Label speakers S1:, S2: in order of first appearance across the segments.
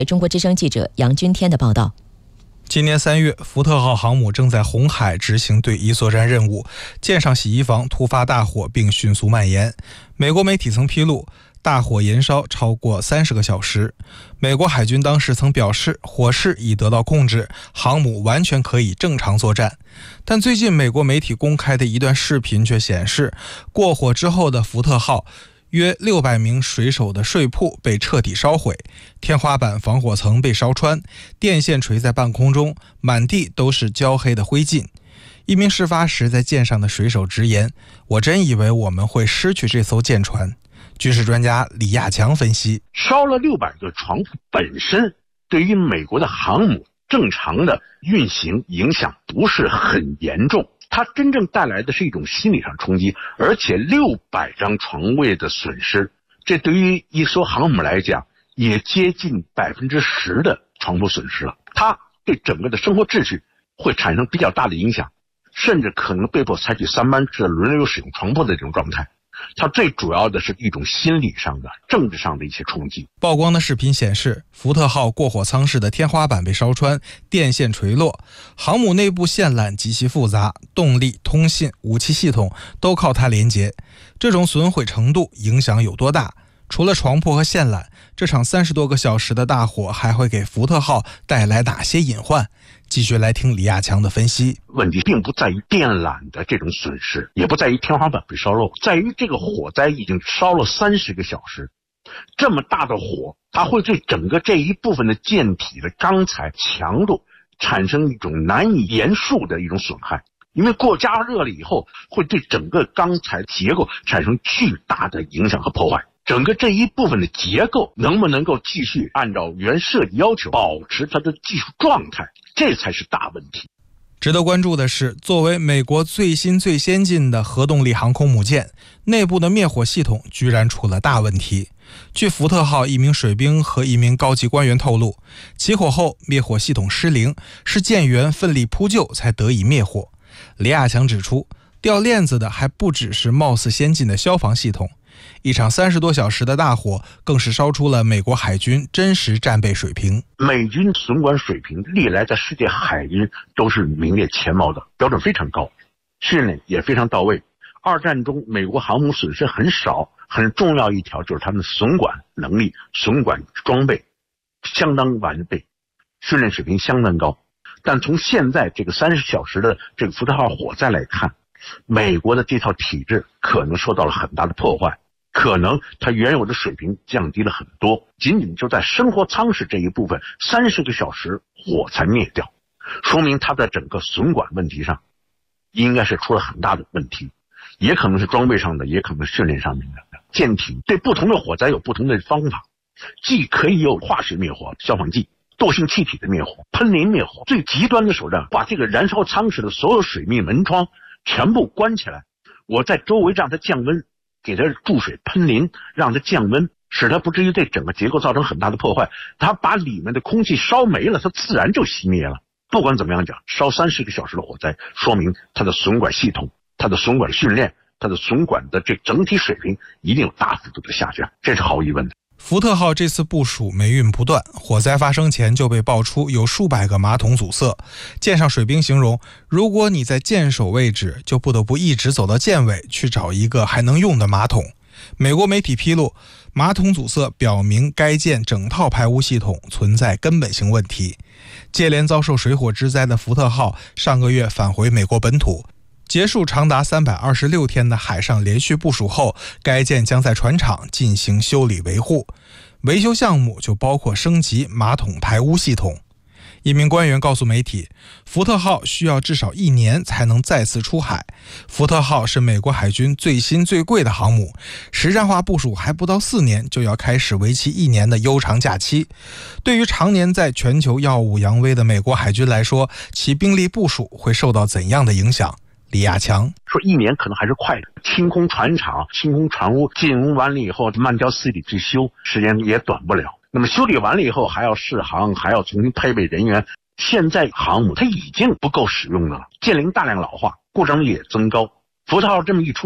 S1: 中国之声记者杨军天的报道。
S2: 今年3月，福特号航母正在红海执行对伊作战任务，舰上洗衣房突发大火并迅速蔓延。美国媒体曾披露，大火延烧超过30个小时。美国海军当时曾表示，火势已得到控制，航母完全可以正常作战。但最近美国媒体公开的一段视频却显示，过火之后的福特号约600名水手的睡铺被彻底烧毁，天花板防火层被烧穿，电线垂在半空中，满地都是焦黑的灰烬。一名事发时在舰上的水手直言：“我真以为我们会失去这艘舰船。”军事专家李亚强分析，
S3: 烧了600个床铺本身对于美国的航母正常的运行影响不是很严重，它真正带来的是一种心理上冲击，而且600张床位的损失，这对于一艘航母来讲也接近10%的床铺损失了，它对整个的生活秩序会产生比较大的影响，甚至可能被迫采取3班制的轮流使用床铺的这种状态。它最主要的是一种心理上的、政治上的一些冲击。
S2: 曝光的视频显示，福特号过火舱室的天花板被烧穿，电线垂落，航母内部线缆极其复杂，动力、通信、武器系统都靠它连接。这种损毁程度影响有多大？除了床铺和线缆，这场30多个小时的大火还会给福特号带来哪些隐患？继续来听李亚强的分析。
S3: 问题并不在于电缆的这种损失，也不在于天花板被烧漏，在于这个火灾已经烧了30个小时。这么大的火，它会对整个这一部分的舰体的钢材强度产生一种难以言述的一种损害。因为过加热了以后，会对整个钢材结构产生巨大的影响和破坏。整个这一部分的结构能不能够继续按照原设计要求保持它的技术状态，这才是大问题。
S2: 值得关注的是，作为美国最新最先进的核动力航空母舰，内部的灭火系统居然出了大问题。据福特号一名水兵和一名高级官员透露，起火后灭火系统失灵，是舰员奋力扑救才得以灭火。李亚强指出，掉链子的还不只是貌似先进的消防系统，一场30多小时的大火更是烧出了美国海军真实战备水平。
S3: 美军损管水平历来在世界海军都是名列前茅的，标准非常高，训练也非常到位。二战中美国航母损失很少，很重要一条就是他们的损管能力、损管装备相当完备，训练水平相当高。但从现在这个30小时的这个福特号火灾来看，美国的这套体制可能受到了很大的破坏，可能它原有的水平降低了很多，仅仅就在生活舱室这一部分30个小时火才灭掉，说明它在整个损管问题上应该是出了很大的问题，也可能是装备上的，也可能是训练上面的。舰艇对不同的火灾有不同的方法，既可以有化学灭火、消防剂、惰性气体的灭火、喷淋灭火，最极端的手段，把这个燃烧舱室的所有水密门窗全部关起来，我在周围让它降温，给它注水喷淋，让它降温，使它不至于对整个结构造成很大的破坏。它把里面的空气烧没了，它自然就熄灭了。不管怎么样讲，烧30个小时的火灾，说明它的损管系统、它的损管训练、它的损管的这整体水平一定有大幅度的下降，这是毫无疑问的。
S2: 福特号这次部署霉运不断，火灾发生前就被爆出有数百个马桶阻塞。舰上水兵形容，如果你在舰首位置，就不得不一直走到舰尾去找一个还能用的马桶。美国媒体披露，马桶阻塞表明该舰整套排污系统存在根本性问题。接连遭受水火之灾的福特号上个月返回美国本土，结束长达326天的海上连续部署后，该舰将在船厂进行修理维护。维修项目就包括升级马桶排污系统。一名官员告诉媒体，福特号需要至少1年才能再次出海。福特号是美国海军最新最贵的航母，实战化部署还不到4年就要开始为期1年的悠长假期。对于常年在全球耀武扬威的美国海军来说，其兵力部署会受到怎样的影响？李亚强
S3: 说1年可能还是快的，清空船厂、清空船坞，进入完了以后慢条斯理去修，时间也短不了。那么修理完了以后还要试航，还要重新配备人员。现在航母它已经不够使用的了，舰龄大量老化，故障率也增高。福特号这么一出事，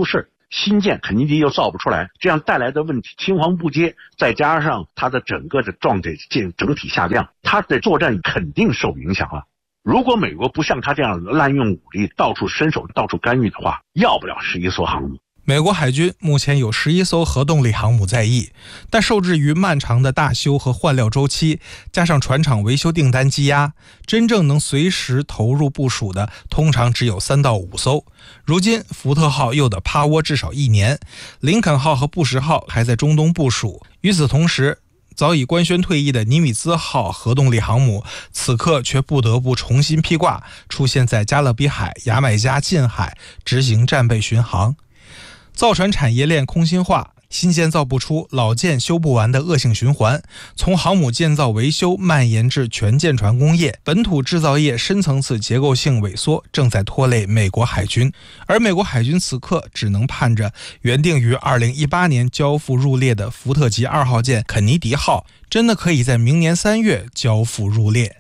S3: 新建肯尼迪又造不出来，这样带来的问题青黄不接，再加上它的整个的装备整体下降，它的作战肯定受影响了。如果美国不像他这样滥用武力，到处伸手到处干预的话，要不了11艘航母。
S2: 美国海军目前有11艘核动力航母在役，但受制于漫长的大修和换料周期，加上船厂维修订单积压，真正能随时投入部署的通常只有3到5艘。如今福特号又得趴窝至少1年，林肯号和布什号还在中东部署。与此同时，早已官宣退役的尼米兹号核动力航母此刻却不得不重新披挂，出现在加勒比海、牙买加近海执行战备巡航。造船产业链空心化，新建造不出，老建修不完的恶性循环，从航母建造维修蔓延至全舰船工业，本土制造业深层次结构性萎缩正在拖累美国海军，而美国海军此刻只能盼着原定于2018年交付入列的福特级2号舰肯尼迪号真的可以在明年3月交付入列。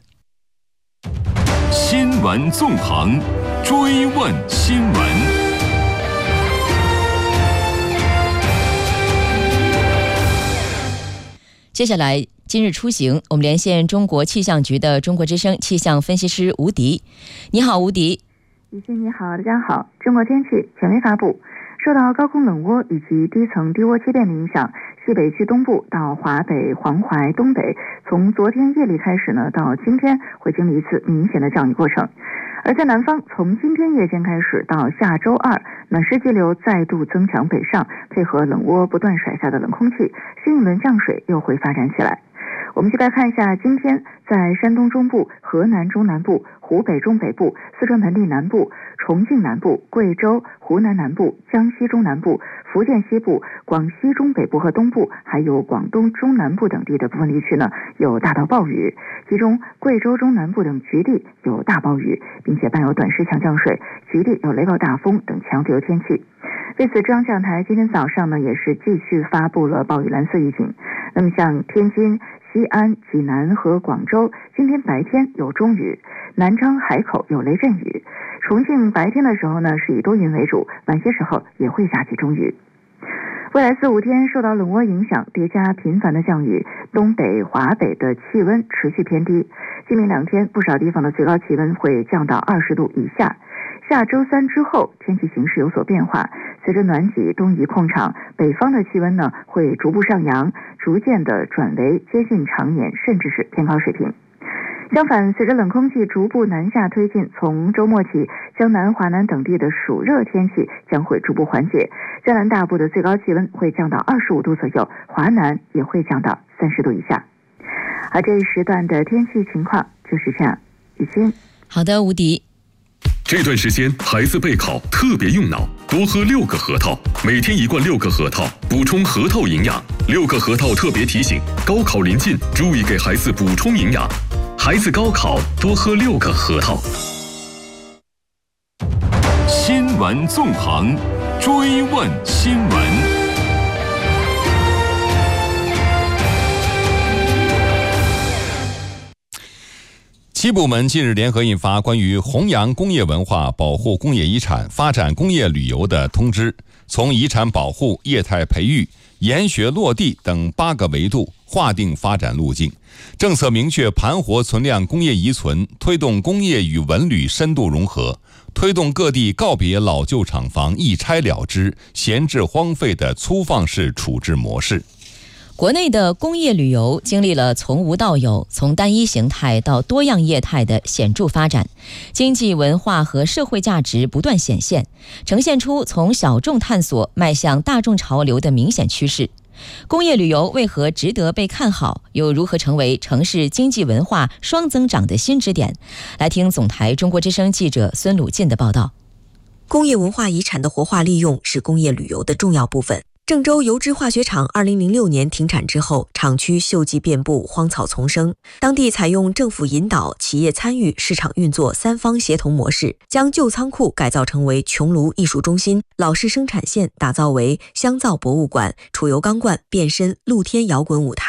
S4: 新闻纵横，追问新闻。
S1: 接下来今日出行，我们连线中国气象局的中国之声气象分析师吴迪。你好，吴迪。
S5: 雨欣你好，大家好。中国天气权威发布，受到高空冷涡以及低层低涡切变的影响，西北区东部到华北、黄淮东北，从昨天夜里开始呢，到今天会经历一次明显的降雨过程。而在南方，从今天夜间开始到下周二，暖湿气流再度增强北上，配合冷涡不断甩下的冷空气，新一轮降水又会发展起来。我们就来看一下今天在山东中部、河南中南部、湖北中北部、四川盆地南部、重庆南部、贵州、湖南南部、江西中南部、福建西部、广西中北部和东部，还有广东中南部等地的部分地区呢，有大到暴雨，其中贵州中南部等局地有大暴雨，并且伴有短时强降水，局地有雷暴大风等强对流天气。为此，中央气象台今天早上呢，也是继续发布了暴雨蓝色预警。那么像天津、西安、济南和广州今天白天有中雨，南昌、海口有雷阵雨，重庆白天的时候呢是以多云为主，晚些时候也会下起中雨。未来4、5天受到冷涡影响，叠加频繁的降雨，东北、华北的气温持续偏低。今明2天，不少地方的最高气温会降到20度以下。下周3之后，天气形势有所变化，随着暖几东移控场，北方的气温呢会逐步上扬，逐渐的转为接近常年甚至是偏高水平。相反，随着冷空气逐步南下推进，从周末起，江南、华南等地的暑热天气将会逐步缓解，江南大部的最高气温会降到25度左右，华南也会降到30度以下。而这一时段的天气情况就是这样。雨欣，
S1: 好的，吴迪。
S4: 这段时间孩子备考特别用脑，多喝6个核桃，每天1罐6个核桃，补充核桃营养。6个核桃特别提醒，高考临近，注意给孩子补充营养。孩子高考多喝6个核桃。新闻纵横，追问新闻。7部门近日联合印发关于弘扬工业文化、保护工业遗产、发展工业旅游的通知，从遗产保护、业态培育、研学落地等8个维度划定发展路径，政策明确盘活存量工业遗存，推动工业与文旅深度融合，推动各地告别老旧厂房一拆了之、闲置荒废的粗放式处置模式。
S1: 国内的工业旅游经历了从无到有、从单一形态到多样业态的显著发展，经济文化和社会价值不断显现，呈现出从小众探索迈向大众潮流的明显趋势。工业旅游为何值得被看好，又如何成为城市经济文化双增长的新支点？来听总台中国之声记者孙鲁进的报道。
S6: 工业文化遗产的活化利用是工业旅游的重要部分。郑州油脂化学厂2006年停产之后，厂区锈迹遍布，荒草丛生。当地采用政府引导、企业参与、市场运作3方协同模式，将旧仓库改造成为穹庐艺术中心，老式生产线打造为香皂博物馆、储油钢罐变身露天摇滚舞台。这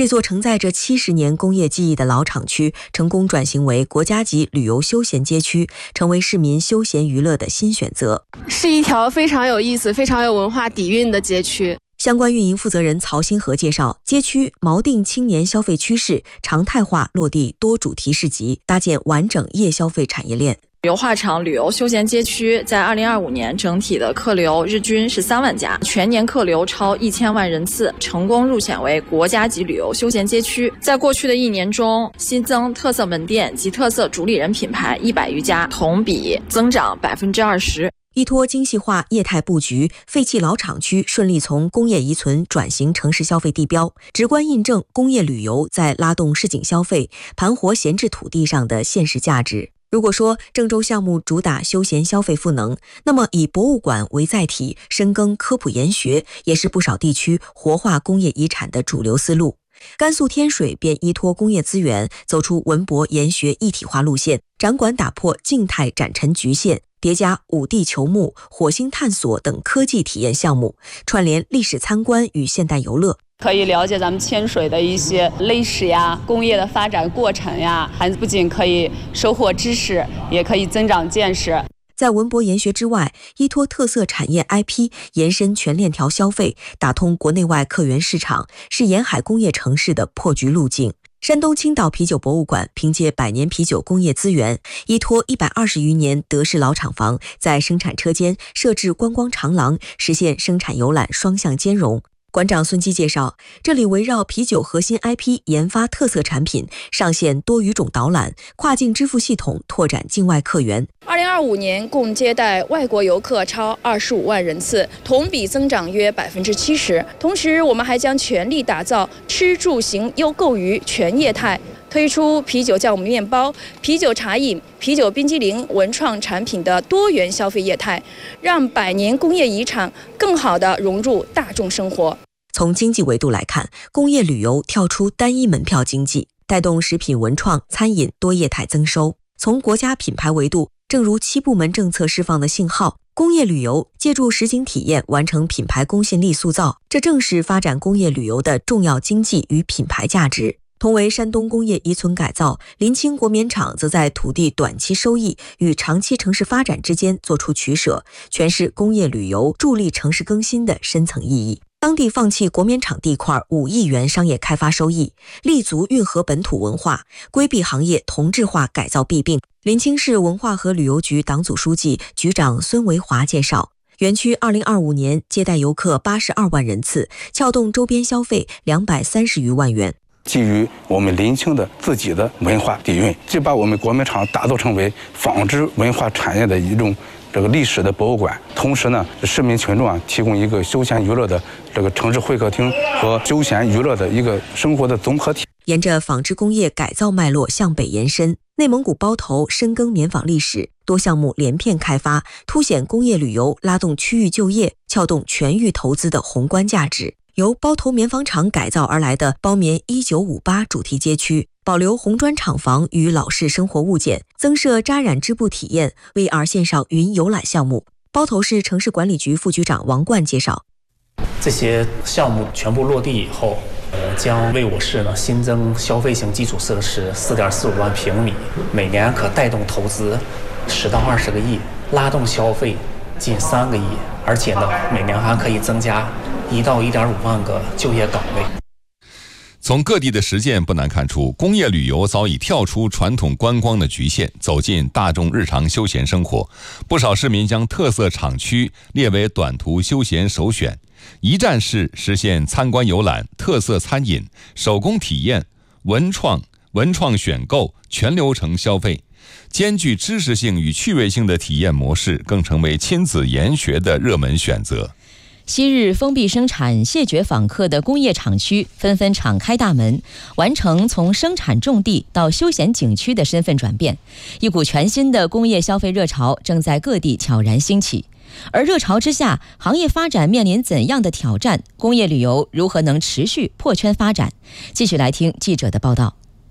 S6: 这座承载着70年工业记忆的老厂区成功转型为国家级旅游休闲街区，成为市民休闲娱乐的新选择，
S7: 是一条非常有意思、非常有文化底蕴的街区。
S6: 相关运营负责人曹新和介绍，街区锚定青年消费趋势，常态化落地多主题市集，搭建完整夜消费产业链。
S8: 油画厂旅游休闲街区在2025年整体的客流日均是3万家，全年客流超1000万人次，成功入选为国家级旅游休闲街区。在过去的1年中，新增特色门店及特色主理人品牌100余家，同比增长20%。
S6: 依托精细化业态布局，废弃老厂区顺利从工业遗存转型城市消费地标，直观印证工业旅游在拉动市井消费、盘活闲置土地上的现实价值。如果说郑州项目主打休闲消费赋能，那么以博物馆为载体，深耕科普研学，也是不少地区活化工业遗产的主流思路。甘肃天水便依托工业资源，走出文博研学一体化路线，展馆打破静态展陈局限，叠加5地球幕、火星探索等科技体验项目，串联历史参观与现代游乐，
S9: 可以了解咱们天水的一些历史呀、工业的发展过程呀，孩子不仅可以收获知识，也可以增长见识。
S6: 在文博研学之外，依托特色产业 IP， 延伸全链条消费，打通国内外客源市场，是沿海工业城市的破局路径。山东青岛啤酒博物馆凭借100年啤酒工业资源，依托120余年德式老厂房，在生产车间设置观光长廊，实现生产游览双向兼容。馆长孙基介绍，这里围绕啤酒核心 IP 研发特色产品，上线多语种导览，跨境支付系统拓展境外客源。
S10: 2025年共接待外国游客超25万人次，同比增长约70%。同时，我们还将全力打造吃住行优购娱全业态，推出啤酒酵母面包、啤酒茶饮、啤酒冰激凌文创产品的多元消费业态，让100年工业遗产更好地融入大众生活。
S6: 从经济维度来看，工业旅游跳出单一门票经济，带动食品文创、餐饮多业态增收。从国家品牌维度，正如7部门政策释放的信号，工业旅游借助实景体验完成品牌公信力塑造，这正是发展工业旅游的重要经济与品牌价值。同为山东工业遗存改造，临清国棉厂则在土地短期收益与长期城市发展之间做出取舍，诠释工业旅游助力城市更新的深层意义。当地放弃国棉厂地块5亿元商业开发收益，立足运河本土文化，规避行业同质化改造弊病。临清市文化和旅游局党组书记、局长孙维华介绍，园区2025年接待游客82万人次，撬动周边消费230余万元。
S11: 基于我们临清的自己的文化底蕴，就把我们国棉厂打造成为纺织文化产业的一种历史的博物馆。同时呢，市民群众提供一个休闲娱乐的城市会客厅和休闲娱乐的一个生活的综合体。
S6: 沿着纺织工业改造脉络向北延伸，内蒙古包头深耕棉纺历史，多项目连片开发，凸显工业旅游拉动区域就业、撬动全域投资的宏观价值。由包头棉纺厂改造而来的包棉1958主题街区，保留红砖厂房与老式生活物件，增设扎染织布体验 VR 线上云游览项目。包头市城市管理局副局长王冠介绍，
S12: 这些项目全部落地以后，将为我市呢新增消费型基础设施4.45万平米，每年可带动投资10到20个亿，拉动消费近3个亿，而且呢每年还可以增加1到1.5万个就业岗位。
S4: 从各地的实践不难看出，工业旅游早已跳出传统观光的局限，走进大众日常休闲生活。不少市民将特色厂区列为短途休闲首选，一站式实现参观游览、特色餐饮、手工体验、文创选购全流程消费。兼具知识性与趣味性的体验模式更成为亲子研学的热门选择。
S1: 昔日封闭生产、谢绝访客的工业厂区纷纷敞开大门，完成从生产重地到休闲景区的身份转变。一股全新的工业消费热潮正在各地悄然兴起。而热潮之下，行业发展面临怎样的挑战？工业旅游如何能持续破圈发展？继续来听记者的报道。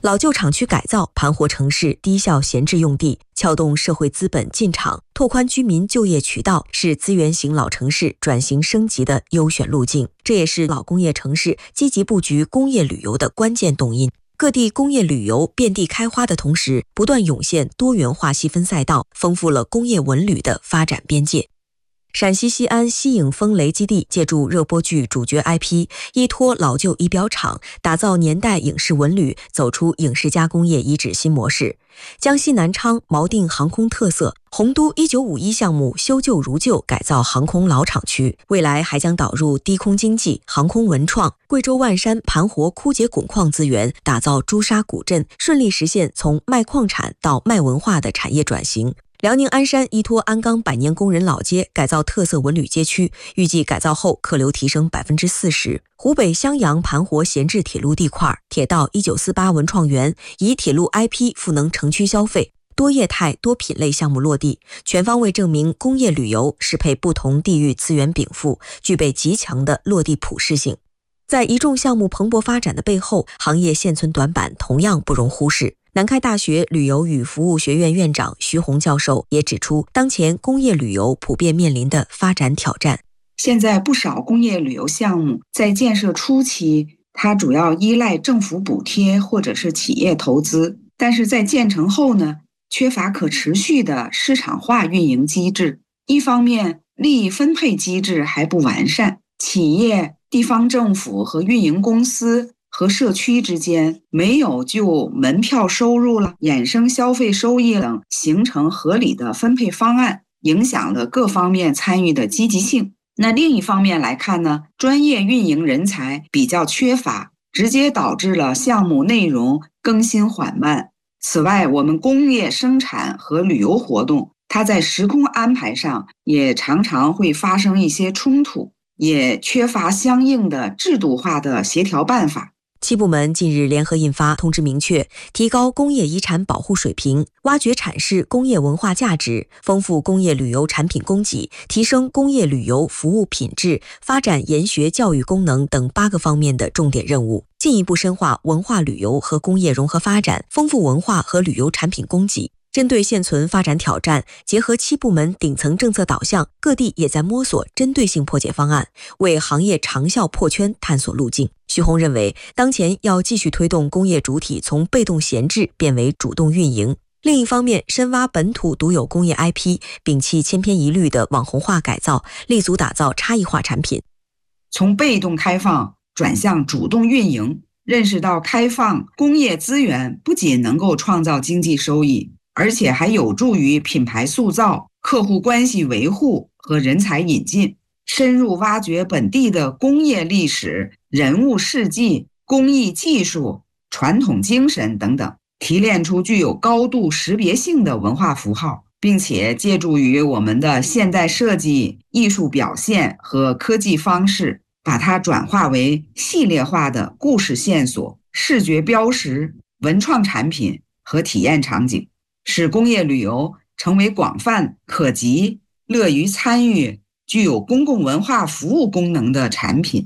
S6: 老旧厂区改造盘活城市低效闲置用地，撬动社会资本进场，拓宽居民就业渠道，是资源型老城市转型升级的优选路径。这也是老工业城市积极布局工业旅游的关键动因。各地工业旅游遍地开花的同时，不断涌现多元化细分赛道，丰富了工业文旅的发展边界。陕西西安西影风雷基地借助热播剧主角 IP， 依托老旧仪表厂，打造年代影视文旅，走出影视加工业遗址新模式。江西南昌锚定航空特色，洪都1951项目修旧如旧，改造航空老厂区，未来还将导入低空经济、航空文创。贵州万山盘活枯竭汞矿资源，打造朱砂古镇，顺利实现从卖矿产到卖文化的产业转型。辽宁鞍山依托鞍钢百年工人老街改造特色文旅街区，预计改造后客流提升40%。湖北襄阳盘活闲置铁路地块，铁道1948文创园以铁路 IP 赋能城区消费，多业态多品类项目落地，全方位证明工业旅游适配不同地域资源禀赋，具备极强的落地普适性。在一众项目蓬勃发展的背后，行业现存短板同样不容忽视。南开大学旅游与服务学院院长徐红教授也指出，当前工业旅游普遍面临的发展挑战。
S13: 现在不少工业旅游项目在建设初期，它主要依赖政府补贴或者是企业投资，但是在建成后呢，缺乏可持续的市场化运营机制。一方面，利益分配机制还不完善，企业、地方政府和运营公司和社区之间没有就门票收入了、衍生消费收益等形成合理的分配方案，影响了各方面参与的积极性。那另一方面来看呢，专业运营人才比较缺乏，直接导致了项目内容更新缓慢。此外，我们工业生产和旅游活动，它在时空安排上也常常会发生一些冲突，也缺乏相应的制度化的协调办法。
S6: 7部门近日联合印发通知，明确提高工业遗产保护水平，挖掘阐释工业文化价值，丰富工业旅游产品供给，提升工业旅游服务品质，发展研学教育功能等8个方面的重点任务，进一步深化文化旅游和工业融合发展，丰富文化和旅游产品供给。针对现存发展挑战，结合7部门顶层政策导向，各地也在摸索针对性破解方案，为行业长效破圈探索路径。徐红认为，当前要继续推动工业主体从被动闲置变为主动运营。另一方面，深挖本土独有工业 IP， 摒弃千篇一律的网红化改造，立足打造差异化产品。
S13: 从被动开放转向主动运营，认识到开放工业资源不仅能够创造经济收益，而且还有助于品牌塑造、客户关系维护和人才引进。深入挖掘本地的工业历史、人物事迹、工艺技术、传统精神等等，提炼出具有高度识别性的文化符号，并且借助于我们的现代设计、艺术表现和科技方式，把它转化为系列化的故事线索、视觉标识、文创产品和体验场景，使工业旅游成为广泛、可及、乐于参与、具有公共文化服务功能的产品。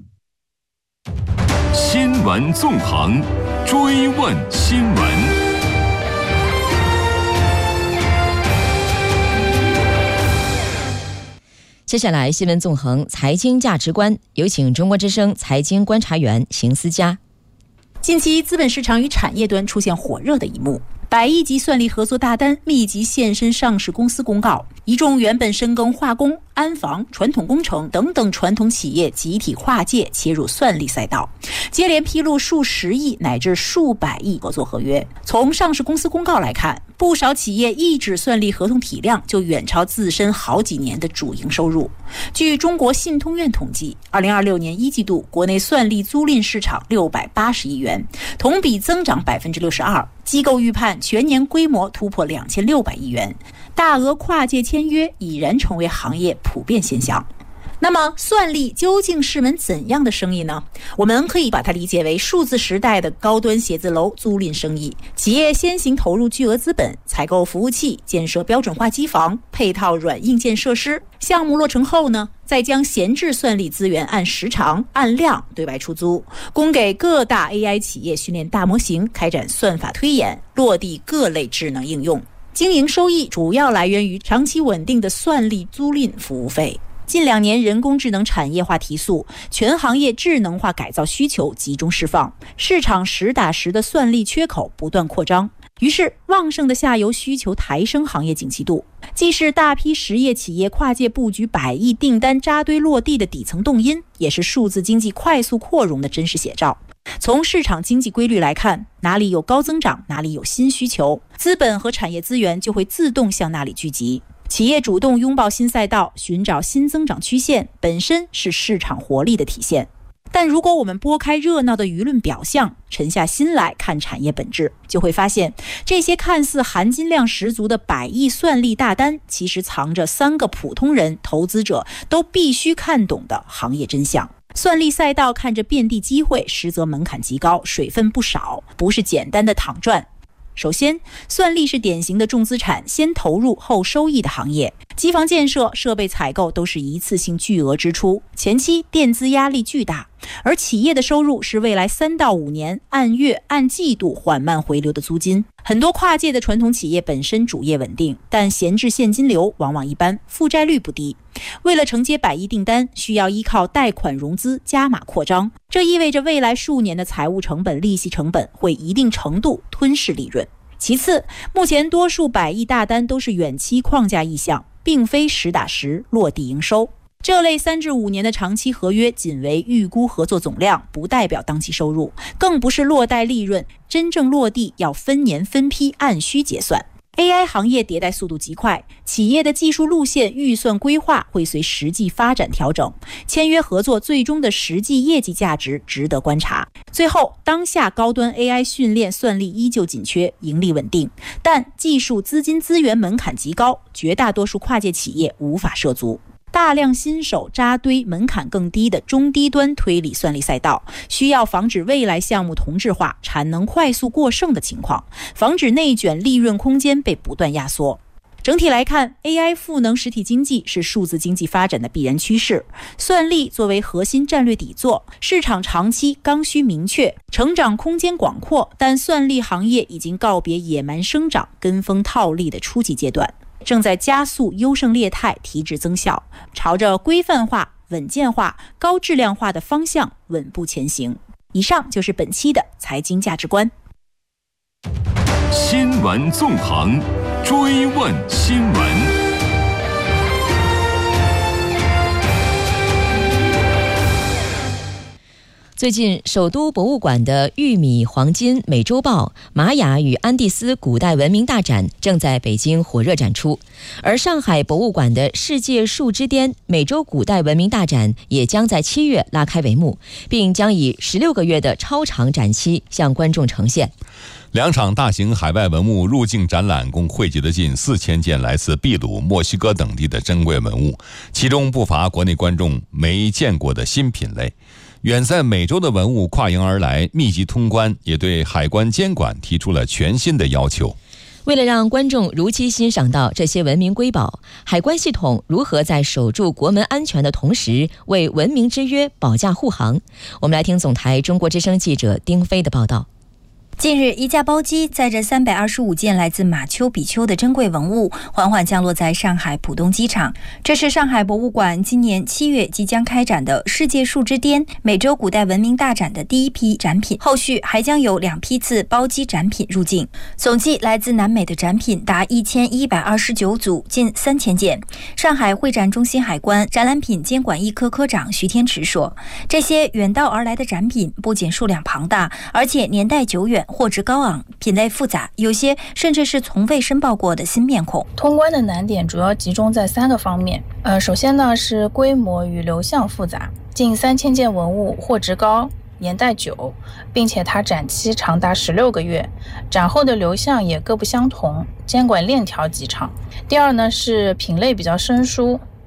S14: 新闻纵横，追问新闻。
S1: 接下来，新闻纵横财经价值观，有请中国之声财经观察员邢思佳。
S15: 近期，资本市场与产业端出现火热的一幕。100亿级算力合作大单密集现身上市公司公告，一众原本深耕化工、安防、传统工程等等传统企业集体跨界切入算力赛道，接连披露数十亿乃至数百亿合作合约。从上市公司公告来看，不少企业一纸算力合同体量就远超自身好几年的主营收入。据中国信通院统计，2026年1季度国内算力租赁市场680亿元，同比增长62%。机构预判全年规模突破2600亿元，大额跨界签约已然成为行业普遍现象。 那么算力究竟是门怎样的生意呢？我们可以把它理解为数字时代的高端写字楼租赁生意。企业先行投入巨额资本，采购服务器，建设标准化机房，配套软硬件设施。项目落成后呢，再将闲置算力资源按时长、按量对外出租，供给各大 AI 企业训练大模型，开展算法推演，落地各类智能应用。经营收益主要来源于长期稳定的算力租赁服务费。近2年人工智能产业化提速，全行业智能化改造需求集中释放，市场实打实的算力缺口不断扩张，于是旺盛的下游需求抬升行业景气度，既是大批实业企业跨界布局100亿订单扎堆落地的底层动因，也是数字经济快速扩容的真实写照。从市场经济规律来看，哪里有高增长，哪里有新需求，资本和产业资源就会自动向那里聚集。企业主动拥抱新赛道，寻找新增长曲线，本身是市场活力的体现。但如果我们拨开热闹的舆论表象，沉下心来看产业本质，就会发现这些看似含金量十足的100亿算力大单，其实藏着3个普通人、投资者都必须看懂的行业真相。算力赛道看着遍地机会，实则门槛极高，水分不少，不是简单的躺赚。首先，算力是典型的重资产先投入后收益的行业，机房建设、设备采购都是一次性巨额支出，前期垫资压力巨大，而企业的收入是未来3到5年按月、按季度缓慢回流的租金。很多跨界的传统企业本身主业稳定，但闲置现金流往往一般，负债率不低。为了承接100亿订单，需要依靠贷款融资加码扩张，这意味着未来数年的财务成本、利息成本会一定程度吞噬利润。其次，目前多数100亿大单都是远期框架意向，并非实打实落地营收。这类3至5年的长期合约仅为预估合作总量，不代表当期收入，更不是落袋利润，真正落地要分年分批按需结算。AI 行业迭代速度极快，企业的技术路线、预算规划会随实际发展调整，签约合作最终的实际业绩价值值得观察。最后，当下高端 AI 训练算力依旧紧缺，盈利稳定，但技术资金资源门槛极高，绝大多数跨界企业无法涉足。大量新手扎堆门槛更低的中低端推理算力赛道，需要防止未来项目同质化、产能快速过剩的情况，防止内卷利润空间被不断压缩。整体来看， AI 赋能实体经济是数字经济发展的必然趋势。算力作为核心战略底座，市场长期刚需明确，成长空间广阔，但算力行业已经告别野蛮生长、跟风套利的初级阶段，正在加速优胜劣汰、提质增效，朝着规范化、稳健化、高质量化的方向稳步前行。以上就是本期的财经价值观。
S14: 新闻纵横，追问新闻。
S1: 最近，首都博物馆的玉米、黄金、美洲豹、玛雅与安第斯古代文明大展正在北京火热展出，而上海博物馆的世界树之巅美洲古代文明大展也将在7月拉开帷幕，并将以16个月的超长展期向观众呈现。
S4: 2场大型海外文物入境展览共汇集了近4000件来自秘鲁、墨西哥等地的珍贵文物，其中不乏国内观众没见过的新品类。远在美洲的文物跨营而来，密集通关，也对海关监管提出了全新的要求。
S1: 为了让观众如期欣赏到这些文明瑰宝，海关系统如何在守住国门安全的同时为文明之约保驾护航？我们来听总台中国之声记者丁飞的报道。
S16: 近日，一架包机载着325件来自马丘比丘的珍贵文物缓缓降落在上海浦东机场。这是上海博物馆今年7月即将开展的世界树之巅美洲古代文明大展的第一批展品，后续还将有2批次包机展品入境。总计来自南美的展品达1129组，近3000件。上海会展中心海关展览品监管一科科长徐天池说，这些远道而来的展品不仅数量庞大，而且年代久远，货值高昂，品类复杂，有些甚至是从未申报过的新面孔。
S17: 通关的难点主要集中在3个方面。首先呢是规模与流向复杂，近3000件文物，货值高，年代久，并且它展期长达16个月，展后的流向也各不相同，监管链条极长。第二呢是品类比较生疏，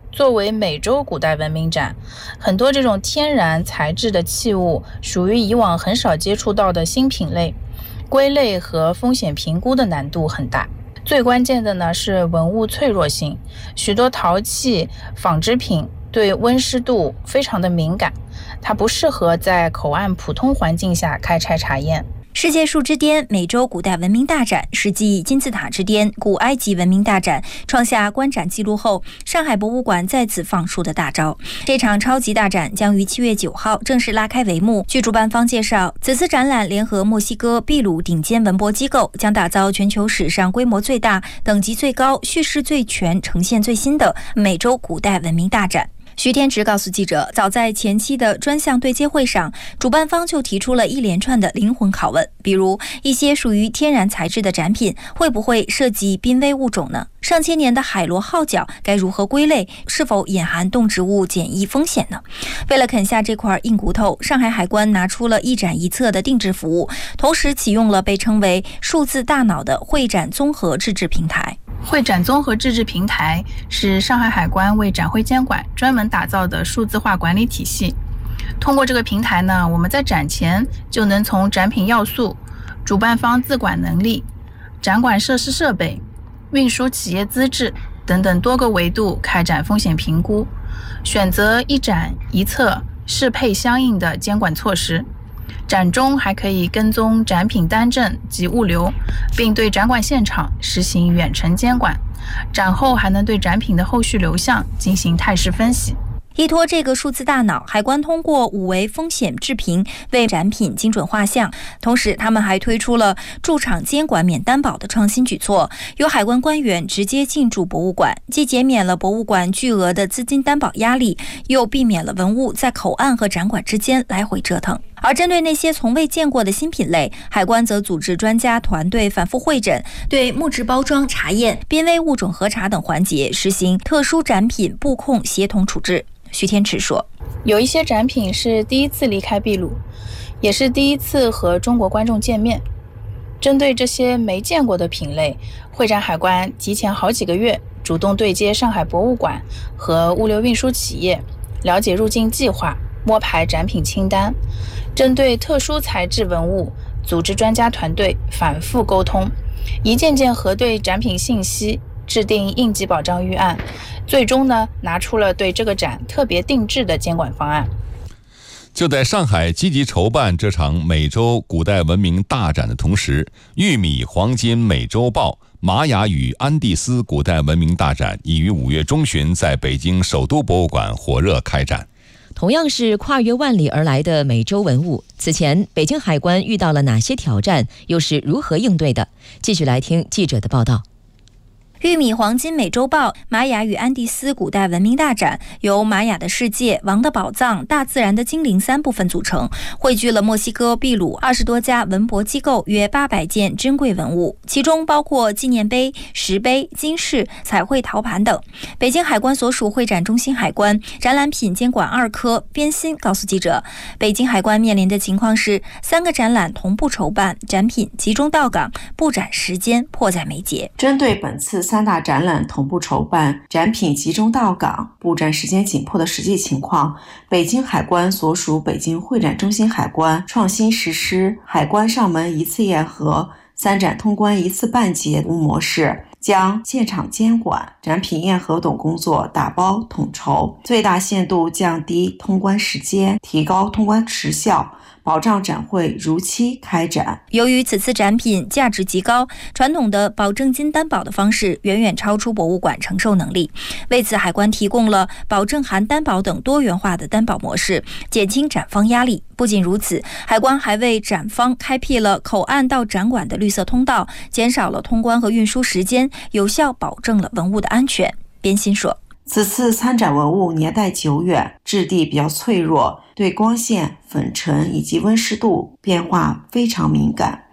S17: 作为美洲古代文明展，很多这种天然材质的器物属于以往很少接触到的新品类，归类和风险评估的难度很大。最关键的呢是文物脆弱性，许多陶器、纺织品对温湿度非常的敏感，它不适合在口岸普通环境下开采查验。
S16: 世界树之巅美洲古代文明大展是继金字塔之巅古埃及文明大展创下观展记录后，上海博物馆再次放出的大招。这场超级大展将于7月9号正式拉开帷幕。据主办方介绍，此次展览联合墨西哥、秘鲁顶尖文博机构，将打造全球史上规模最大、等级最高、叙事最全、呈现最新的美洲古代文明大展。徐天池告诉记者，早在前期的专项对接会上，主办方就提出了一连串的灵魂拷问，比如一些属于天然材质的展品会不会涉及濒危物种呢？上千年的海螺号角该如何归类？是否隐含动植物检疫风险呢？为了啃下这块硬骨头，上海海关拿出了一展一策的定制服务，同时启用了被称为数字大脑的会展综合自制平台。
S17: 会展综合自治平台是上海海关为展会监管专门打造的数字化管理体系。通过这个平台呢，我们在展前就能从展品要素、主办方自管能力、展馆设施设备、运输企业资质等等多个维度开展风险评估，选择一展一策适配相应的监管措施。展中还可以跟踪展品单证及物流，并对展馆现场实行远程监管。展后还能对展品的后续流向进行态势分析。
S16: 依托这个数字大脑，海关通过5维风险制评为展品精准画像，同时他们还推出了驻场监管免担保的创新举措，由海关官员直接进驻博物馆，既减免了博物馆巨额的资金担保压力，又避免了文物在口岸和展馆之间来回折腾。而针对那些从未见过的新品类，海关则组织专家团队反复会诊，对木质包装查验、濒危物种核查等环节实行特殊展品布控协同处置。徐天池说，
S17: 有一些展品是第一次离开秘鲁，也是第一次和中国观众见面。针对这些没见过的品类，会展海关提前好几个月主动对接上海博物馆和物流运输企业，了解入境计划，摸排展品清单。针对特殊材质文物，组织专家团队反复沟通，一件件核对展品信息，制定应急保障预案，最终呢拿出了对这个展特别定制的监管方案。
S4: 就在上海积极筹办这场美洲古代文明大展的同时，玉米黄金美洲豹、玛雅与安第斯古代文明大展已于5月中旬在北京首都博物馆火热开展。
S1: 同样是跨越万里而来的美洲文物，此前北京海关遇到了哪些挑战，又是如何应对的？继续来听记者的报道。
S16: 玉米黄金美洲豹、玛雅与安第斯古代文明大展由玛雅的世界、王的宝藏、大自然的精灵3部分组成，汇聚了墨西哥、秘鲁20多家文博机构约800件珍贵文物，其中包括纪念碑、石碑、金饰、彩绘陶盘等。北京海关所属会展中心海关展览品监管2科边鑫告诉记者，北京海关面临的情况是3个展览同步筹办，展品集中到港，布展时间迫在眉睫。
S18: 针对本次3大展览同步筹办，展品集中到港，布展时间紧迫的实际情况，北京海关所属北京会展中心海关创新实施海关上门一次验核、3展通关一次办结模式，将现场监管、展品验核等工作打包统筹，最大限度降低通关时间，提高通关时效，保障展会如期开展。
S16: 由于此次展品价值极高，传统的保证金担保的方式远远超出博物馆承受能力，为此海关提供了保证含担保等多元化的担保模式，减轻展方压力。不仅如此，海关还为展方开辟了口岸到展馆的绿色通道，减少了通关和运输时间，有效保证了文物的安全。边鑫说，
S18: 此次参展文物年代久远，质地比较脆弱，对光线、粉尘以及温湿度变化非常敏感。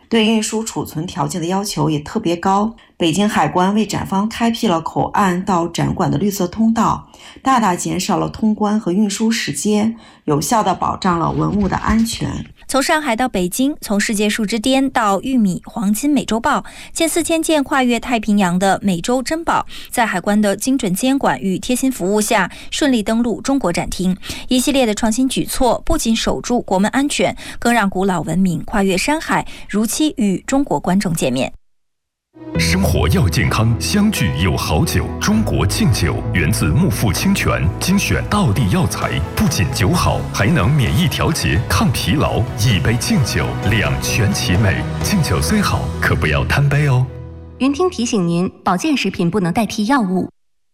S18: 对运输储存条件的要求也特别高。北京海关为展方开辟了口岸到展馆的绿色通道，大大减少了通关和运输时间，有效地保障了文物的安全。
S16: 从上海到北京，从世界树之巅到玉米、黄金美洲豹，近4000件跨越太平洋的美洲珍宝，在海关的精准监管与贴心服务下，顺利登陆中国展厅。一系列的创新举措，不仅守住国门安全，更让古老文明跨越山海，如期与中国观众见面。
S19: 生活要健康，相聚有好酒。中国敬酒源自木富清泉，精选道地药材，不仅酒好，还能免疫调节、抗疲劳。一杯敬酒，两全其美。敬酒虽好，可不要贪杯哦。
S20: 云听提醒您，保健食品不能代替药物。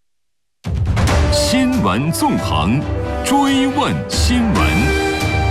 S14: 新闻纵横，追问新闻。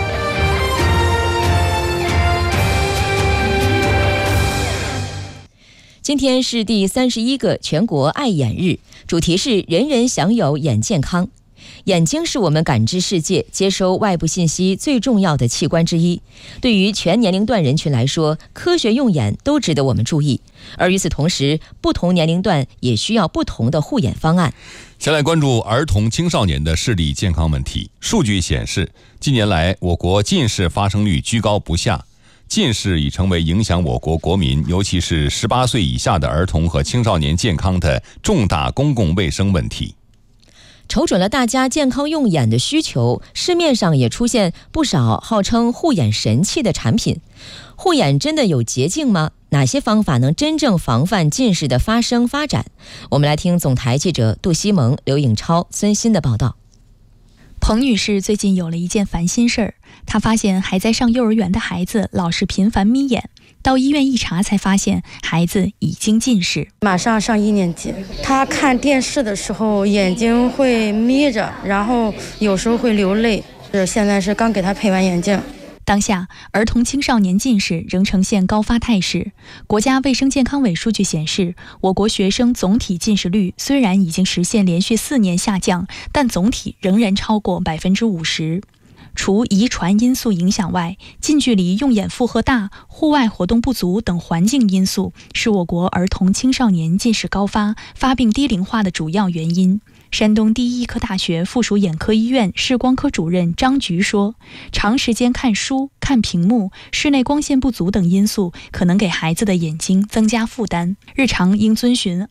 S1: 今天是第31个全国爱眼日，主题是人人享有眼健康。眼睛是我们感知世界、接收外部信息最重要的器官之一。对于全年龄段人群来说，科学用眼都值得我们注意。而与此同时，不同年龄段也需要不同的护眼方案。
S4: 先来关注儿童青少年的视力健康问题。数据显示，近年来我国近视发生率居高不下。近视已成为影响我国国民，尤其是18岁以下的儿童和青少年健康的重大公共卫生问题。
S1: 瞅准了大家健康用眼的需求，市面上也出现不少号称护眼神器的产品。护眼真的有捷径吗？哪些方法能真正防范近视的发生发展？我们来听总台记者杜西蒙、刘颖超、孙鑫的报道。
S21: 彭女士最近有了一件烦心事儿，她发现还在上幼儿园的孩子老是频繁眯眼，到医院一查才发现孩子已经近视。
S22: 马上上1年级，他看电视的时候眼睛会眯着，然后有时候会流泪，现在是刚给他配完眼镜。
S21: 当下，儿童青少年近视仍呈现高发态势。国家卫生健康委数据显示，我国学生总体近视率虽然已经实现连续4年下降，但总体仍然超过50%。除遗传因素影响外，近距离用眼负荷大、户外活动不足等环境因素是我国儿童青少年近视高发、发病低龄化的主要原因。山东第一医科大学附属眼科医院视光科主任张菊说，长时间看书、看屏幕、室内光线不足等因素可能给孩子的眼睛增加负担。日常应遵循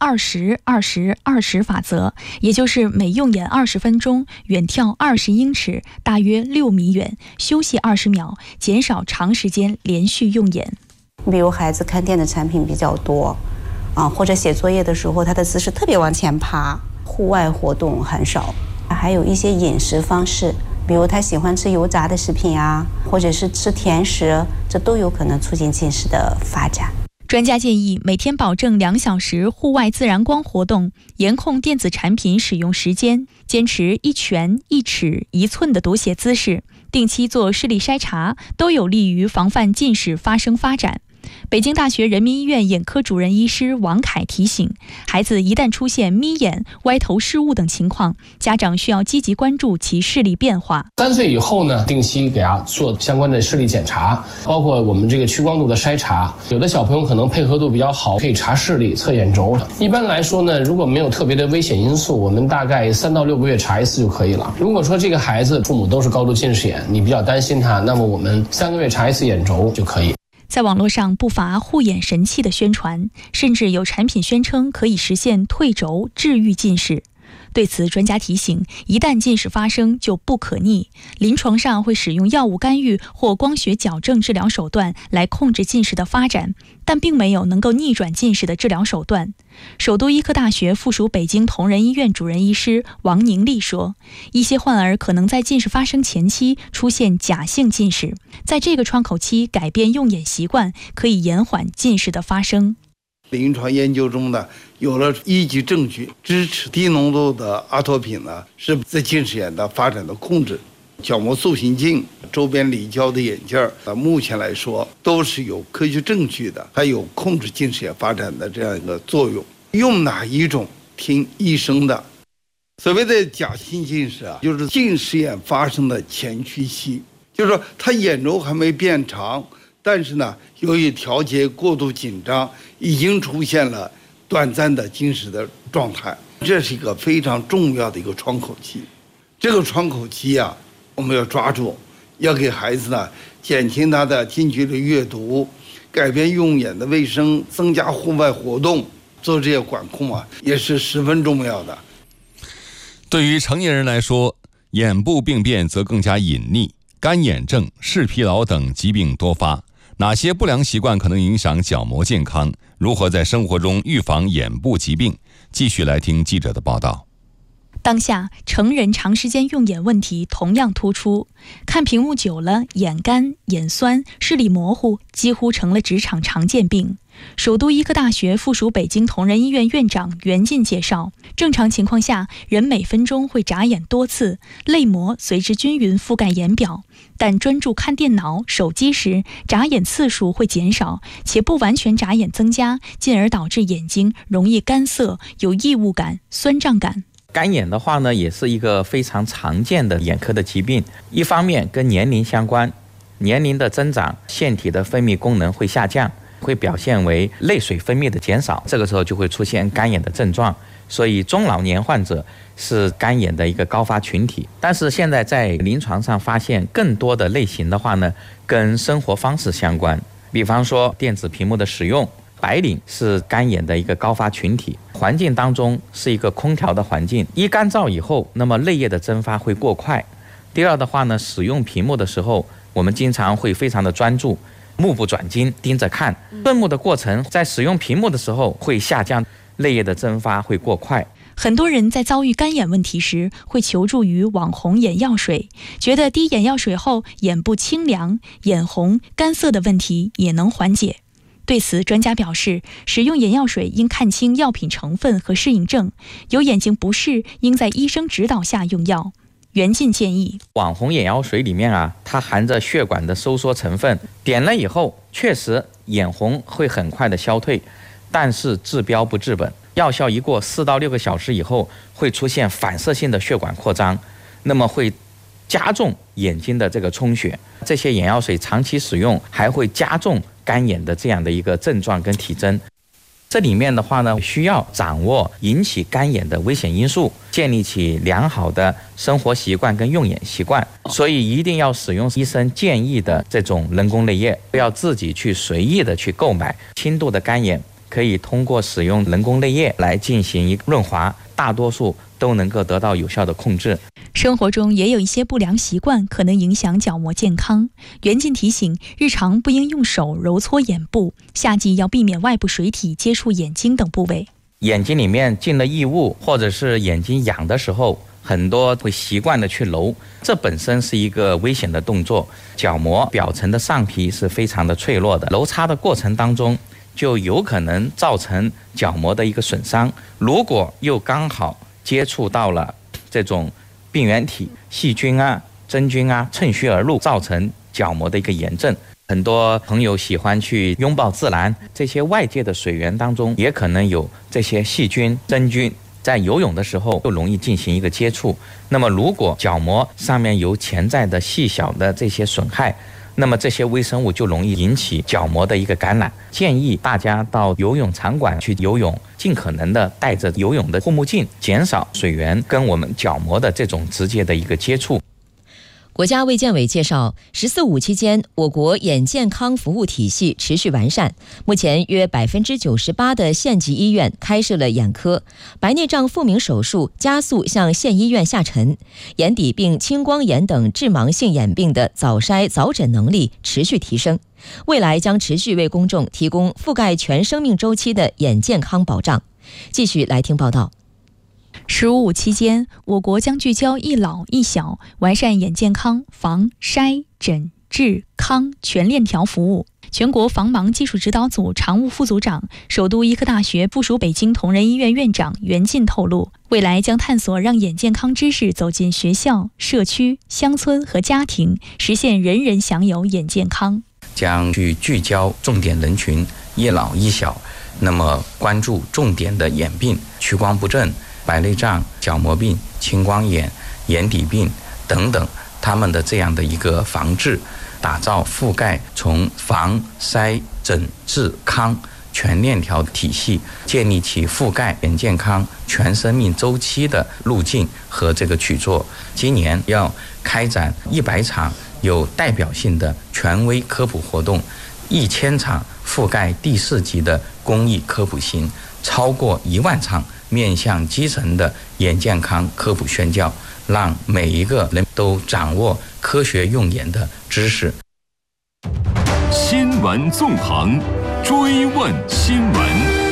S21: 20-20-20法则，也就是每用眼20分钟，远眺20英尺，大约6米远，休息20秒，减少长时间连续用眼。
S23: 比如孩子看电子产品比较多或者写作业的时候他的姿势特别往前爬，户外活动很少，还有一些饮食方式，比如他喜欢吃油炸的食品或者是吃甜食，这都有可能促进近视的发展。
S21: 专家建议每天保证2小时户外自然光活动，严控电子产品使用时间，坚持1拳、1尺、1寸的读写姿势，定期做视力筛查，都有利于防范近视发生发展。北京大学人民医院眼科主任医师王凯提醒，孩子一旦出现眯眼、歪头视物等情况，家长需要积极关注其视力变化。
S24: 3岁以后呢，定期给他做相关的视力检查，包括我们这个屈光度的筛查。有的小朋友可能配合度比较好，可以查视力、测眼轴。一般来说呢，如果没有特别的危险因素，我们大概3到6个月查一次就可以了。如果说这个孩子父母都是高度近视眼，你比较担心他，那么我们3个月查一次眼轴就可以。
S21: 在网络上不乏护眼神器的宣传，甚至有产品宣称可以实现退轴治愈近视。对此，专家提醒，一旦近视发生就不可逆，临床上会使用药物干预或光学矫正治疗手段来控制近视的发展，但并没有能够逆转近视的治疗手段。首都医科大学附属北京同仁医院主任医师王宁丽说，一些患儿可能在近视发生前期出现假性近视，在这个窗口期改变用眼习惯，可以延缓近视的发生。
S25: 临床研究中呢，有了依据证据支持低浓度的阿托品呢是在近视眼的发展的控制。角膜塑形镜、周边离焦的眼镜目前来说都是有科学证据的，还有控制近视眼发展的这样一个作用。用哪一种听医生的。所谓的假性近视就是近视眼发生的前驱期，就是说他眼轴还没变长， 但是呢，由于调节过度紧张，已经出现了短暂的近视的状态。这是一个非常重要的一个窗口期。这个窗口期啊，我们要抓住，要给孩子呢减轻他的近距离阅读，改变用眼的卫生，增加户外活动，做这些管控啊，也是十分重要的。
S4: 对于成年人来说，眼部病变则更加隐匿，干眼症、视疲劳等疾病多发。哪些不良习惯可能影响角膜健康？如何在生活中预防眼部疾病？继续来听记者的报道。
S21: 当下成人长时间用眼问题同样突出，看屏幕久了，眼干、眼酸、视力模糊几乎成了职场常见病。首都医科大学附属北京同仁医院院长袁进介绍，正常情况下，人每分钟会眨眼多次，泪膜随之均匀覆盖眼表。但专注看电脑、手机时，眨眼次数会减少，且不完全眨眼增加，进而导致眼睛容易干涩、有异物感、酸胀感。
S2: 干眼的话呢，也是一个非常常见的眼科的疾病。一方面跟年龄相关，年龄的增长，腺体的分泌功能会下降，会表现为泪水分泌的减少，这个时候就会出现干眼的症状。所以中老年患者是干眼的一个高发群体。但是现在在临床上发现更多的类型的话呢，跟生活方式相关，比方说电子屏幕的使用，白领是干眼的一个高发群体，环境当中是一个空调的环境，一干燥以后，那么泪液的蒸发会过快。第二的话呢，使用屏幕的时候，我们经常会非常的专注，目不转睛盯着看，顿目的过程在使用屏幕的时候会下降，泪液的蒸发会过快。
S21: 很多人在遭遇干眼问题时，会求助于网红眼药水，觉得滴眼药水后眼部清凉、眼红、干涩的问题也能缓解。对此，专家表示，使用眼药水应看清药品成分和适应症，有眼睛不适应在医生指导下用药。袁进建议，
S2: 网红眼药水里面啊，它含着血管的收缩成分，点了以后确实眼红会很快的消退，但是治标不治本，药效一过4到6个小时以后，会出现反射性的血管扩张，那么会加重眼睛的这个充血。这些眼药水长期使用还会加重干眼的这样的一个症状跟体征。这里面的话呢，需要掌握引起干眼的危险因素，建立起良好的生活习惯跟用眼习惯。所以一定要使用医生建议的这种人工泪液，不要自己去随意的去购买。轻度的干眼可以通过使用人工泪液来进行一个润滑，大多数都能够得到有效的控制。
S21: 生活中也有一些不良习惯可能影响角膜健康。袁进提醒，日常不应用手揉搓眼部，夏季要避免外部水体接触眼睛等部位。
S2: 眼睛里面进了异物，或者是眼睛痒的时候，很多会习惯的去揉，这本身是一个危险的动作。角膜表层的上皮是非常的脆弱的，揉擦的过程当中就有可能造成角膜的一个损伤。如果又刚好接触到了这种病原体、细菌啊、真菌啊，趁虚而入，造成角膜的一个炎症。很多朋友喜欢去拥抱自然，这些外界的水源当中也可能有这些细菌、真菌，在游泳的时候就容易进行一个接触。那么如果角膜上面有潜在的细小的这些损害，那么这些微生物就容易引起角膜的一个感染。建议大家到游泳场馆去游泳，尽可能的戴着游泳的护目镜，减少水源跟我们角膜的这种直接的一个接触。
S1: 国家卫健委介绍，“14·5”期间，我国眼健康服务体系持续完善。目前，约98%的县级医院开设了眼科，白内障复明手术加速向县医院下沉，眼底病、青光眼等致盲性眼病的早筛早诊能力持续提升。未来将持续为公众提供覆盖全生命周期的眼健康保障。继续来听报道。
S21: “15·5”期间，我国将聚焦一老一小，完善眼健康防筛诊治康全链条服务。全国防盲技术指导组常务副组长、首都医科大学附属北京同仁医院院长袁进透露，未来将探索让眼健康知识走进学校、社区、乡村和家庭，实现人人享有眼健康。
S2: 将去聚焦重点人群一老一小，那么关注重点的眼病，屈光不正、白内障、角膜病、青光眼、眼底病等等，他们的这样的一个防治。 打造覆盖从防、筛、诊、治、康全链条体系，建立起覆盖全健康、全生命周期的路径和这个曲作。今年要开展100场有代表性的权威科普活动，1000场覆盖第4级的公益科普行，超过1万场面向基层的眼健康科普宣教，让每一个人都掌握科学用眼的知识。
S14: 新闻纵横，追问新闻。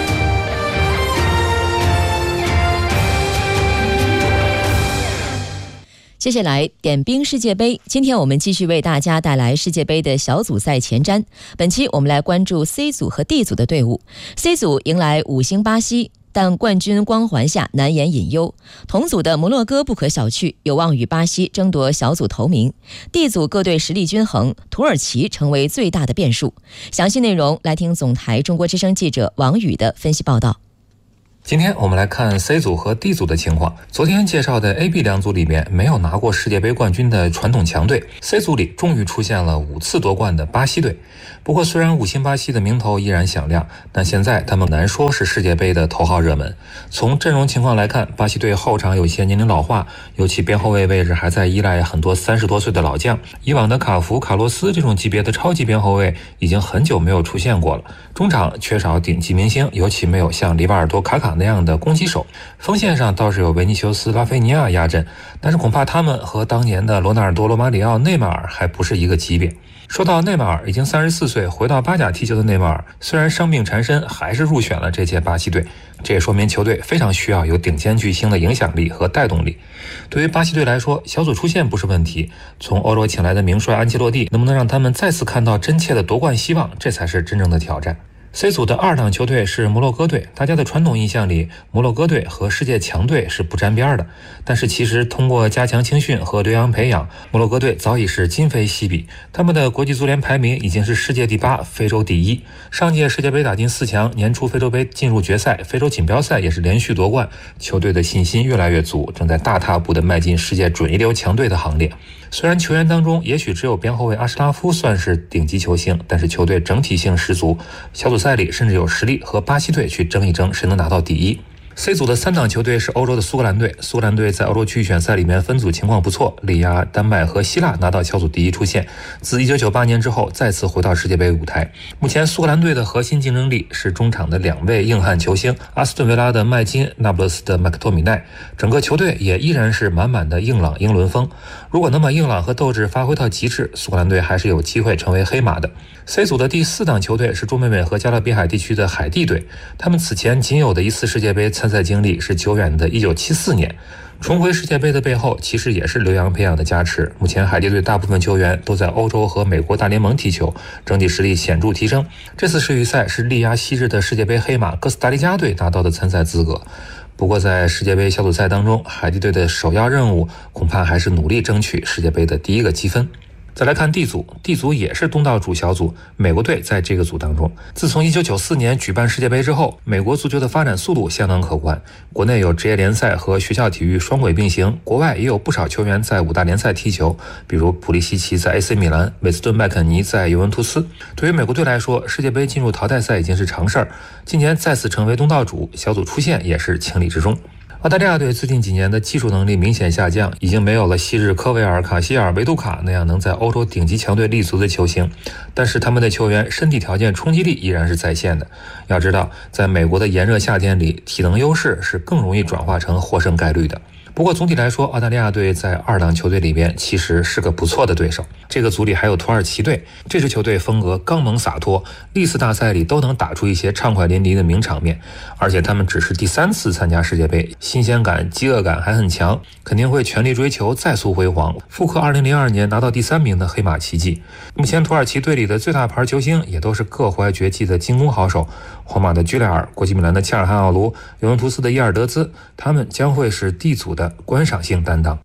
S1: 接下来点兵世界杯，今天我们继续为大家带来世界杯的小组赛前瞻。本期我们来关注 C 组和 D 组的队伍。C 组迎来5星巴西，但冠军光环下难言隐忧。同组的摩洛哥不可小觑，有望与巴西争夺小组头名。D 组各队实力均衡，土耳其成为最大的变数。详细内容来听总台中国之声记者王宇的分析报道。
S3: 今天我们来看 C 组和 D 组的情况。昨天介绍的 A、B 两组里面没有拿过世界杯冠军的传统强队， C 组里终于出现了5次夺冠的巴西队。不过虽然5星巴西的名头依然响亮，但现在他们难说是世界杯的头号热门。从阵容情况来看，巴西队后场有些年龄老化，尤其边后卫位置还在依赖很多30多岁的老将。以往的卡福、卡洛斯这种级别的超级边后卫已经很久没有出现过了。中场缺少顶级明星，尤其没有像里瓦尔多、卡卡那样的攻击手。锋线上倒是有维尼修斯、拉菲尼亚压阵，但是恐怕他们和当年的罗纳尔多、罗马里奥、内马尔还不是一个级别。说到内马尔，已经34岁回到巴甲踢球的内马尔，虽然伤病缠身，还是入选了这届巴西队。这也说明球队非常需要有顶尖巨星的影响力和带动力。对于巴西队来说，小组出线不是问题，从欧洲请来的名帅安切洛蒂能不能让他们再次看到真切的夺冠希望，这才是真正的挑战。C 组的2档球队是摩洛哥队，大家的传统印象里，摩洛哥队和世界强队是不沾边的。但是其实通过加强青训和留洋培养，摩洛哥队早已是今非昔比。他们的国际足联排名已经是世界第8，非洲第1。上届世界杯打进4强，年初非洲杯进入决赛，非洲锦标赛也是连续夺冠。球队的信心越来越足，正在大踏步地迈进世界准一流强队的行列。虽然球员当中也许只有边后卫阿什拉夫算是顶级球星，但是球队整体性十足，小组赛里甚至有实力和巴西队去争一争谁能拿到第1。C 组的3档球队是欧洲的苏格兰队，苏格兰队在欧洲区预选赛里面分组情况不错，力压丹麦和希腊拿到小组第1出线，自1998年之后再次回到世界杯舞台。目前苏格兰队的核心竞争力是中场的2位硬汉球星，阿斯顿维拉的麦金、那不勒斯的麦克托米奈，整个球队也依然是满满的硬朗英伦风。如果能把硬朗和斗志发挥到极致，苏格兰队还是有机会成为黑马的。C 组的第4档球队是中北美和加勒比海地区的海地队，他们此前仅有的一次世界杯参赛经历是久远的1974年。重回世界杯的背后其实也是留洋培养的加持。目前海地队大部分球员都在欧洲和美国大联盟踢球，整体实力显著提升。这次世预赛是力压昔日的世界杯黑马哥斯达黎加队拿到的参赛资格。不过在世界杯小组赛当中，海地队的首要任务恐怕还是努力争取世界杯的第1个积分。再来看 D 组， D 组也是东道主小组，美国队在这个组当中。自从1994年举办世界杯之后，美国足球的发展速度相当可观，国内有职业联赛和学校体育双轨并行，国外也有不少球员在5大联赛踢球，比如普利西奇在 AC 米兰，韦斯顿麦肯尼在尤文图斯。对于美国队来说，世界杯进入淘汰赛已经是常事儿，今年再次成为东道主，小组出线也是情理之中。澳大利亚队最近几年的技术能力明显下降，已经没有了昔日科维尔、卡希尔、维杜卡那样能在欧洲顶级强队立足的球星，但是他们的球员身体条件冲击力依然是在线的。要知道，在美国的炎热夏天里，体能优势是更容易转化成获胜概率的。不过总体来说，澳大利亚队在2档球队里边其实是个不错的对手。这个组里还有土耳其队，这支球队风格刚猛洒脱，历次大赛里都能打出一些畅快淋漓的名场面，而且他们只是第3次参加世界杯，新鲜感、饥饿感还很强，肯定会全力追求再塑辉煌，复刻2002年拿到第3名的黑马奇迹。目前土耳其队里的最大牌球星也都是各怀绝技的进攻好手，皇马的居莱尔、国际米兰的切尔汉奥卢、尤文图斯的伊尔德兹，他们将会是 D 组的观赏性担当。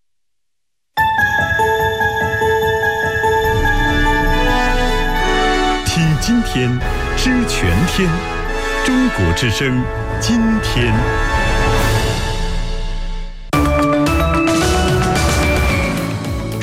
S14: 听今天，知全天，中国之声，今天。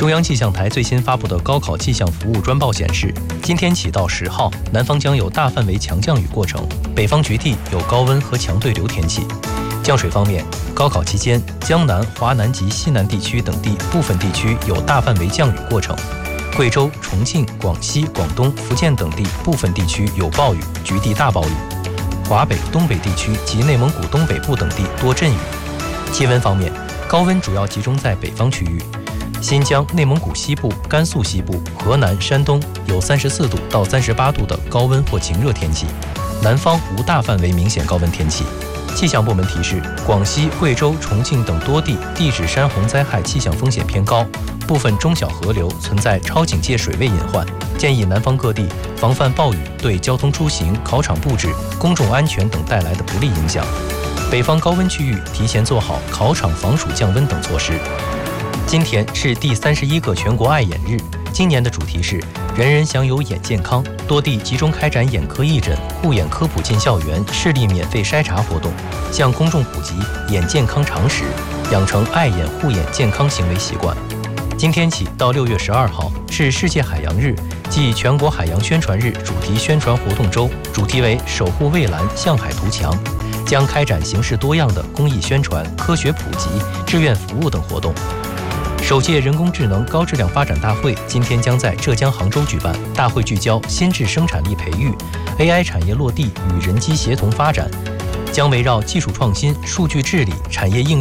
S5: 中央气象台最新发布的高考气象服务专报显示，今天起到10号，南方将有大范围强降雨过程，北方局地有高温和强对流天气。降水方面，高考期间，江南、华南及西南地区等地部分地区有大范围降雨过程。贵州、重庆、广西、广东、福建等地部分地区有暴雨，局地大暴雨；华北、东北地区及内蒙古东北部等地多阵雨。气温方面，高温主要集中在北方区域，新疆、内蒙古西部、甘肃西部、河南、山东有34度到38度的高温或晴热天气，南方无大范围明显高温天气。气象部门提示，广西、贵州、重庆等多地地质山洪灾害气象风险偏高，部分中小河流存在超警戒水位隐患，建议南方各地防范暴雨对交通出行、考场布置、公众安全等带来的不利影响。北方高温区域提前做好考场防暑降温等措施。今天是第31个全国爱眼日，今年的主题是人人享有眼健康，多地集中开展眼科义诊、护眼科普进校园、视力免费筛查活动，向公众普及眼健康常识，养成爱眼护眼健康行为习惯。今天起到6月12号是世界海洋日暨全国海洋宣传日主题宣传活动周，主题为守护蔚蓝，向海图强，将开展形式多样的公益宣传、科学普及、志愿服务等活动。首届人工智能高质量发展大会今天将在浙江杭州举办，大会聚焦新质生产力培育、AI 产业落地与人机协同发展，将围绕技术创新、数据治理、产业应